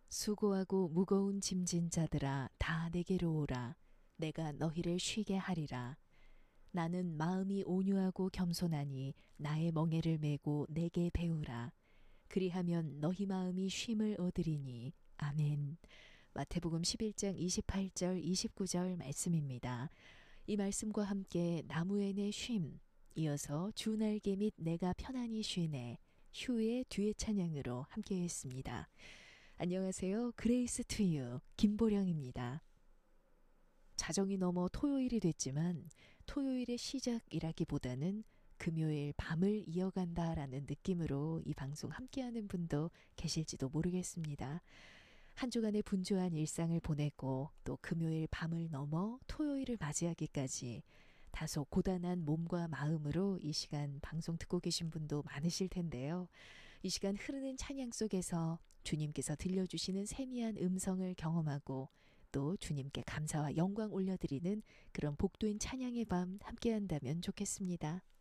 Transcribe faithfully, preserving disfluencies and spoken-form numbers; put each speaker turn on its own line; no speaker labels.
수고하고 무거운 짐진 자들아 다 내게로 오라. 내가 너희를 쉬게 하리라. 나는 마음이 온유하고 겸손하니 나의 멍에를 메고 내게 배우라. 그리하면 너희 마음이 쉼을 얻으리니. 아멘. 마태복음 십일 장 이십팔 절 이십구 절 말씀입니다. 이 말씀과 함께 나무엔의 쉼, 이어서 주 날개 및 내가 편안히 쉬네, 휴의 뒤의 찬양으로 함께 했습니다. 안녕하세요. 그레이스 투유 김보령입니다. 자정이 넘어 토요일이 됐지만 토요일의 시작이라기보다는 금요일 밤을 이어간다라는 느낌으로 이 방송 함께하는 분도 계실지도 모르겠습니다. 한 주간의 분주한 일상을 보내고 또 금요일 밤을 넘어 토요일을 맞이하기까지 다소 고단한 몸과 마음으로 이 시간 방송 듣고 계신 분도 많으실 텐데요. 이 시간 흐르는 찬양 속에서 주님께서 들려주시는 세미한 음성을 경험하고 또 주님께 감사와 영광 올려드리는 그런 복된 찬양의 밤 함께한다면 좋겠습니다.